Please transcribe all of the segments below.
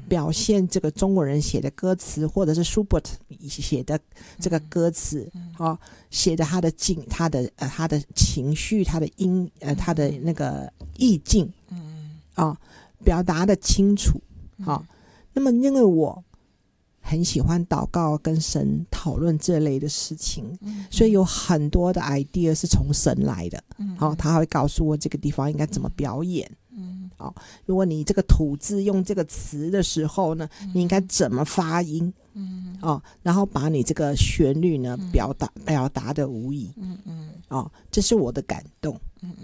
表现这个中国人写的歌词，或者是舒伯特写的这个歌词，写的他的情绪，他的他的那个意境，表达的清楚，那么因为我很喜欢祷告跟神讨论这类的事情，所以有很多的 idea 是从神来的，他会告诉我这个地方应该怎么表演，如果你这个吐字用这个词的时候呢，你应该怎么发音，然后把你这个旋律呢表达的无疑，这是我的感动，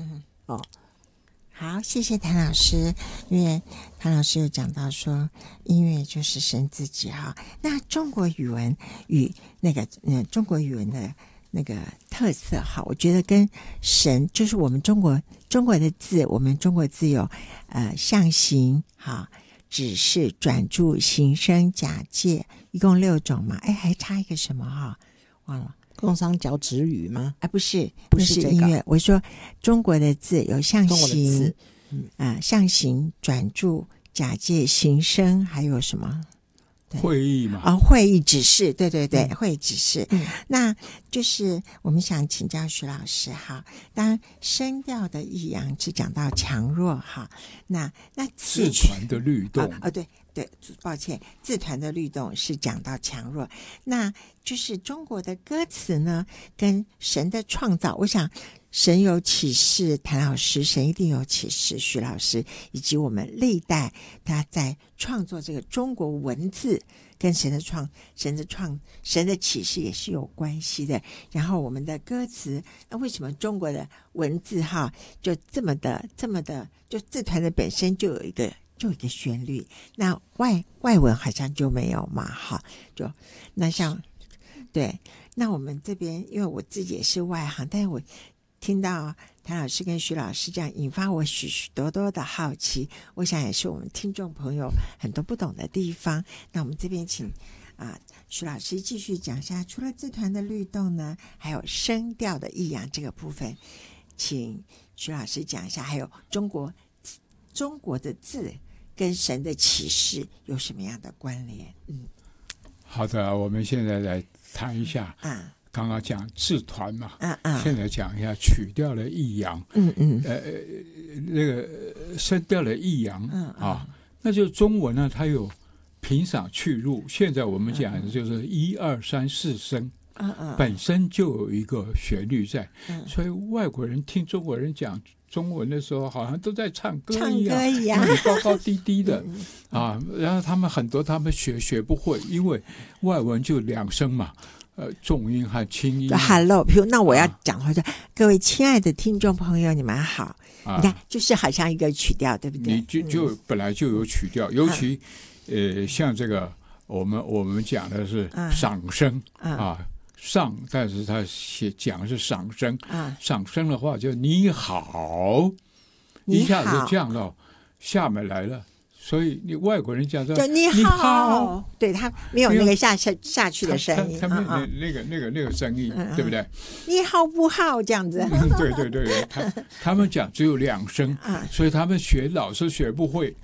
好，谢谢谭老师。因为谭老师有讲到说，音乐就是神自己哈。那中国语文与那个中国语文的那个特色哈，我觉得跟神就是我们中国的字，我们中国字有象形哈、指示、转注、形声、假借，一共6种嘛。还差一个什么哈？忘了。 工商脚趾语吗？ 不是， 不是这个音乐。我说中国的字有象中国的形字， 象形、转注、假借、形声，还有什么？ 会议嘛， 会议指示，对，会议指示。那就是我们想请教徐老师哈，当然声调的抑扬只讲到强弱哈，那字团的律动对，抱歉，字团的律动是讲到强弱，那就是中国的歌词呢，跟神的创造，我想神有启示，谭老师，神一定有启示，徐老师以及我们历代他在创作这个中国文字跟神的启示也是有关系的。然后我们的歌词，那为什么中国的文字哈就这么的，就字团的本身就有一个旋律，那外文好像就没有嘛，哈，就那像对，那我们这边因为我自己也是外行，但是我听到谭老师跟徐老师这样引发我许许多多的好奇，我想也是我们听众朋友很多不懂的地方。那我们这边请徐老师继续讲一下，除了字团的律动呢，还有声调的抑扬这个部分，请徐老师讲一下，还有中国的字跟神的启示有什么样的关联？ 好的，我们现在来谈一下刚刚讲字团嘛，现在讲一下曲调的抑扬，那个声调的抑扬，那就中文呢，它有平赏去入，现在我们讲的就是1、2、3、4声，本身就有一个旋律在，所以外国人听中国人讲中文的时候，好像都在唱歌一样，高高低低的然后他们很多学不会，因为外文就2声嘛。重音和轻音。 Hello， 比如那我要讲话说，各位亲爱的听众朋友，你们好。你看，就是好像一个曲调，对不对？ 你就本来就有曲调，尤其像这个我们讲的是赏声上，但是他讲的是赏声赏声的话就你好，一下子降到下面来了。所以你外国人讲说你好，对，他没有那个下去的声音， 他们那个声音，对不对？ 你好不好这样子？ 对，他们讲只有2声，所以他们老师学不会，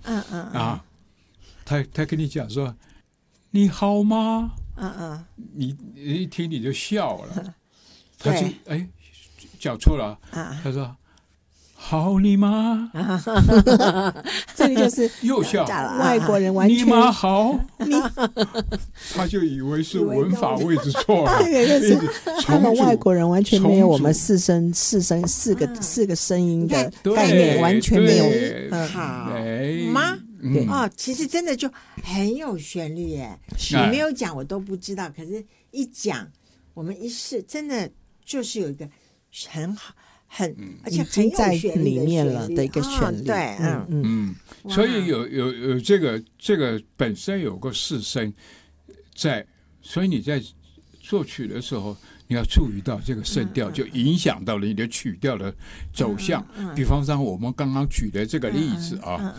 他跟你讲说你好吗？你一听你就笑了，他就讲错了，他说。好你妈， 这里就是又笑， 外国人完全你妈好，他就以为是文法位置错了。 他们外国人完全没有我们四个声音的概念，完全没有。 好吗？其实真的就很有旋律耶。你没有讲我都不知道，可是一讲我们一试，真的就是有一个很好。而且很有在旋律里面了的一个旋律， 对， 所以有这个本身有个4声在，所以你在作曲的时候，你要注意到这个声调，就影响到了你的曲调的走向。比方说我们刚刚举的这个例子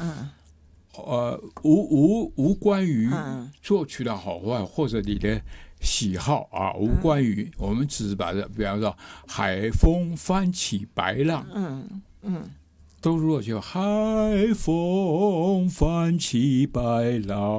无关于作曲的好坏或者你的喜好无关于我们只是把比方说海风翻起白浪，都如果就海风翻起白浪，